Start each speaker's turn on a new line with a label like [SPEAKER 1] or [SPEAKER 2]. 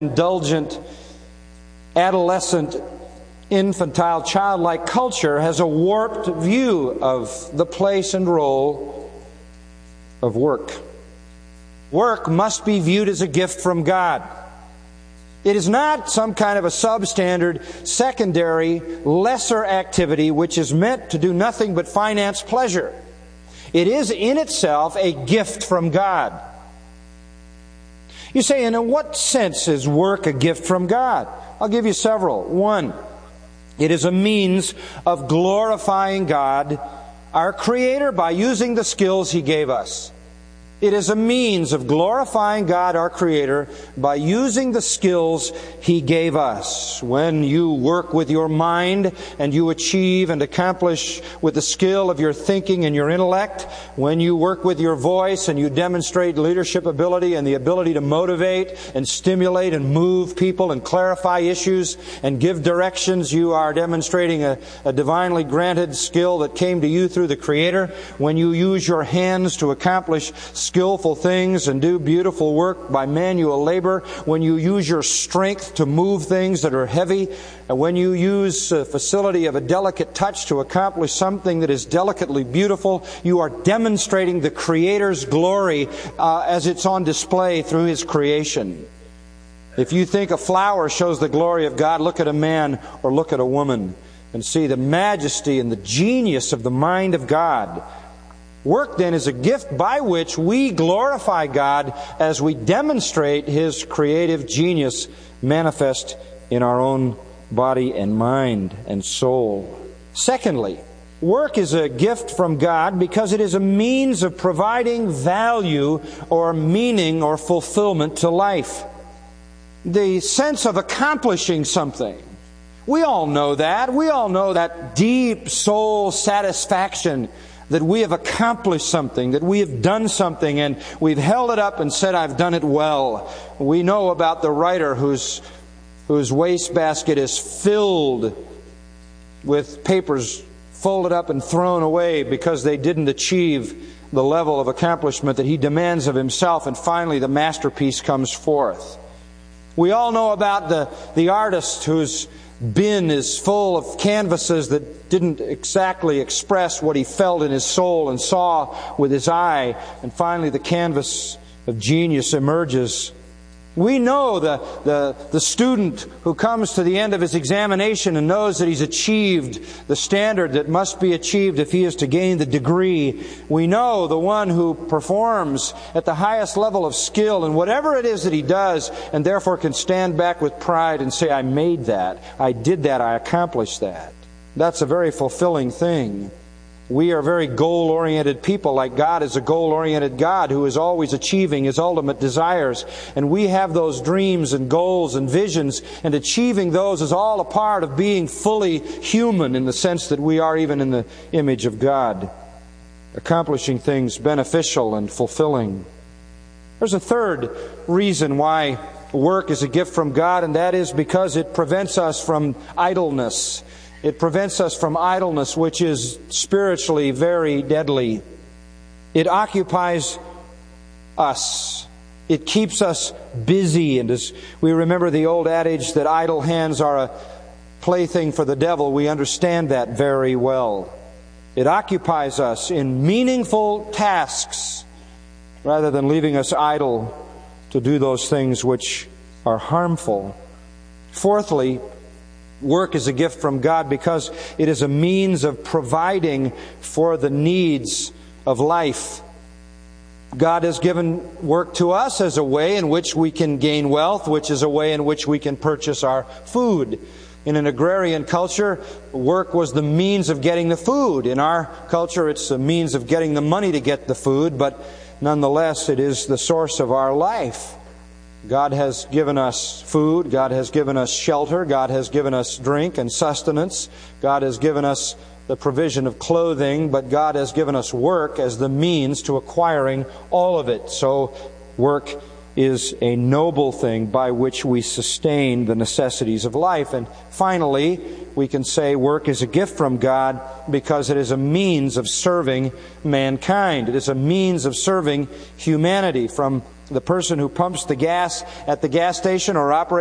[SPEAKER 1] indulgent, adolescent, infantile, childlike culture has a warped view of the place and role of work. Work must be viewed as a gift from God. It is not some kind of a substandard, secondary, lesser activity which is meant to do nothing but finance pleasure. It is in itself a gift from God. You say, and in what sense is work a gift from God? I'll give you several. One, it is a means of glorifying God, our Creator, by using the skills He gave us. It is a means of glorifying God, our Creator, by using the skills He gave us. When you work with your mind and you achieve and accomplish with the skill of your thinking and your intellect, when you work with your voice and you demonstrate leadership ability and the ability to motivate and stimulate and move people and clarify issues and give directions, you are demonstrating a divinely granted skill that came to you through the Creator. When you use your hands to accomplish skillful things and do beautiful work by manual labor, when you use your strength to move things that are heavy, and when you use the facility of a delicate touch to accomplish something that is delicately beautiful, you are demonstrating the Creator's glory as it's on display through His creation. If you think a flower shows the glory of God, look at a man or look at a woman and see the majesty and the genius of the mind of God. Work, then, is a gift by which we glorify God as we demonstrate His creative genius manifest in our own body and mind and soul. Secondly, work is a gift from God because it is a means of providing value or meaning or fulfillment to life. The sense of accomplishing something. We all know that. We all know that deep soul satisfaction that we have accomplished something, that we have done something, and we've held it up and said, I've done it well. We know about the writer whose wastebasket is filled with papers folded up and thrown away because they didn't achieve the level of accomplishment that he demands of himself, and finally the masterpiece comes forth. We all know about the artist whose bin is full of canvases that didn't exactly express what he felt in his soul and saw with his eye, and finally the canvas of genius emerges. We know the student who comes to the end of his examination and knows that he's achieved the standard that must be achieved if he is to gain the degree. We know the one who performs at the highest level of skill in whatever it is that he does, and therefore can stand back with pride and say, I made that, I did that, I accomplished that. That's a very fulfilling thing. We are very goal-oriented people, like God is a goal-oriented God who is always achieving His ultimate desires. And we have those dreams and goals and visions, and achieving those is all a part of being fully human in the sense that we are even in the image of God, accomplishing things beneficial and fulfilling. There's a third reason why work is a gift from God, and that is because it prevents us from idleness. It prevents us from idleness, which is spiritually very deadly. It occupies us. It keeps us busy. And as we remember the old adage that idle hands are a plaything for the devil, we understand that very well. It occupies us in meaningful tasks rather than leaving us idle to do those things which are harmful. Fourthly, work is a gift from God because it is a means of providing for the needs of life. God has given work to us as a way in which we can gain wealth, which is a way in which we can purchase our food. In an agrarian culture, work was the means of getting the food. In our culture, it's the means of getting the money to get the food, but nonetheless, it is the source of our life. God has given us food, God has given us shelter, God has given us drink and sustenance, God has given us the provision of clothing, but God has given us work as the means to acquiring all of it. So work is a noble thing by which we sustain the necessities of life. And finally, we can say work is a gift from God because it is a means of serving mankind. It is a means of serving humanity. From The person who pumps the gas at the gas station or operates